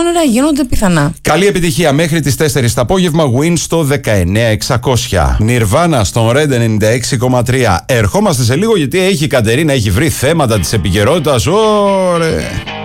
όνειρα γίνονται πιθανά. Καλή επιτυχία μέχρι τις 4 το απόγευμα. Win στο 19600. Nirvana στον Red 96,3. Ερχόμαστε σε λίγο γιατί έχει η Κατερίνα, έχει βρει θέματα της επικαιρότητας. Ωρε.